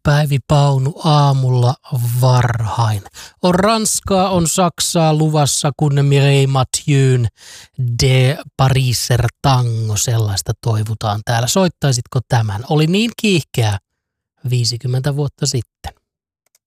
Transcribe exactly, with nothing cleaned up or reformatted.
Päivi Paunu aamulla varhain. On Ranskaa, on Saksaa luvassa, kun Mireille Mathieu'n De Pariser Tango, sellaista toivotaan täällä. Soittaisitko tämän? Oli niin kiihkeä viisikymmentä vuotta sitten.